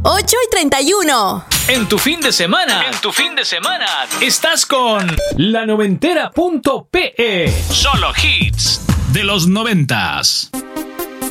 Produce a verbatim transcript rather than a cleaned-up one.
ocho y treinta y uno. En tu fin de semana, en tu fin de semana, estás con la noventera punto pe. Solo hits de los noventas.